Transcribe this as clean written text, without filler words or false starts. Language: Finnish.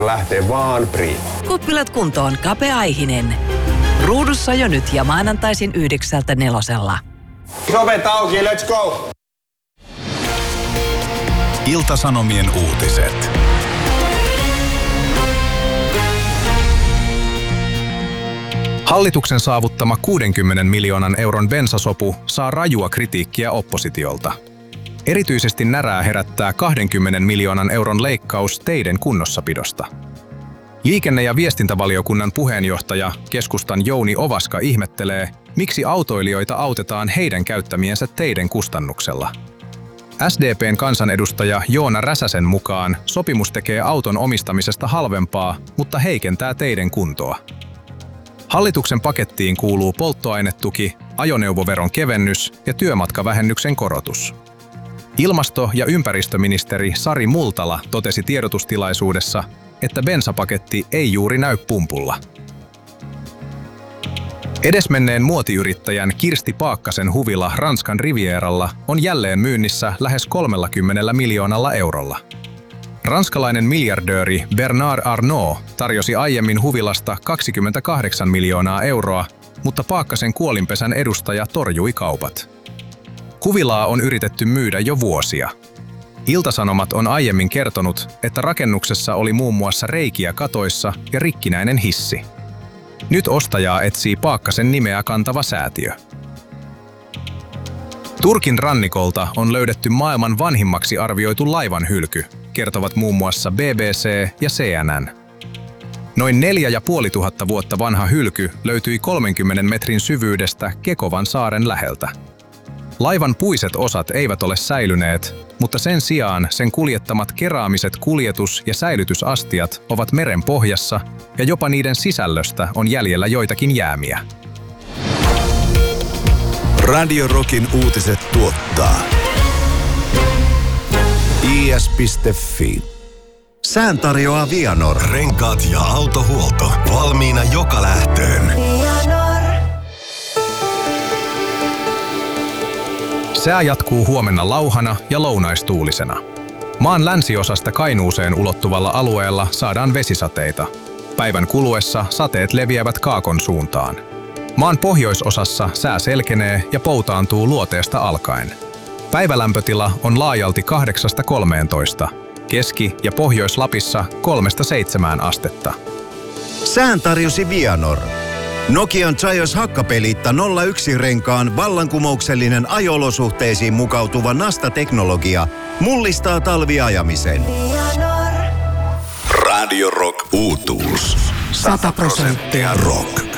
lähtee vaan priin. Kuppilat kuntoon kapea-aihinen. Ruudussa jo nyt ja maanantaisin 9:00–4:00. Sovet auki, let's go! Ilta-Sanomien uutiset. Hallituksen saavuttama 60 miljoonan euron bensasopu saa rajua kritiikkiä oppositiolta. Erityisesti närää herättää 20 miljoonan euron leikkaus teiden kunnossapidosta. Liikenne- ja viestintävaliokunnan puheenjohtaja, keskustan Jouni Ovaska ihmettelee, miksi autoilijoita autetaan heidän käyttämiensä teiden kustannuksella. SDP:n kansanedustaja Joona Räsäsen mukaan sopimus tekee auton omistamisesta halvempaa, mutta heikentää teiden kuntoa. Hallituksen pakettiin kuuluu polttoainetuki, ajoneuvoveron kevennys ja työmatkavähennyksen korotus. Ilmasto- ja ympäristöministeri Sari Multala totesi tiedotustilaisuudessa, että bensapaketti ei juuri näy pumpulla. Edesmenneen muotiyrittäjän Kirsti Paakkasen huvila Ranskan Rivieralla on jälleen myynnissä lähes 30 miljoonalla eurolla. Ranskalainen miljardööri Bernard Arnault tarjosi aiemmin huvilasta 28 miljoonaa euroa, mutta Paakkasen kuolinpesän edustaja torjui kaupat. Huvilaa on yritetty myydä jo vuosia. Ilta-Sanomat on aiemmin kertonut, että rakennuksessa oli muun muassa reikiä katoissa ja rikkinäinen hissi. Nyt ostajaa etsii Paakkasen nimeä kantava säätiö. Turkin rannikolta on löydetty maailman vanhimmaksi arvioitu laivanhylky, kertovat muun muassa BBC ja CNN. Noin 4500 vuotta vanha hylky löytyi 30 metrin syvyydestä Kekovan saaren läheltä. Laivan puiset osat eivät ole säilyneet, mutta sen sijaan sen kuljettamat keraamiset kuljetus- ja säilytysastiat ovat meren pohjassa ja jopa niiden sisällöstä on jäljellä joitakin jäämiä. Radio Rockin uutiset tuottaa is.fi. Sään tarjoaa Vianor. Renkaat ja autohuolto valmiina joka lähtöön. Sää jatkuu huomenna lauhana ja lounaistuulisena. Maan länsiosasta Kainuuseen ulottuvalla alueella saadaan vesisateita. Päivän kuluessa sateet leviävät kaakon suuntaan. Maan pohjoisosassa sää selkenee ja poutaantuu luoteesta alkaen. Päivälämpötila on laajalti 8–13, Keski- ja Pohjois-Lapissa 3–7 astetta. Sään tarjosi Vianor. Nokian Zaios hakkapeliitta 01-renkaan vallankumouksellinen ajo-olosuhteisiin mukautuva Nasta-teknologia mullistaa talviajamisen. Radio Rock uutuus. 100% rock.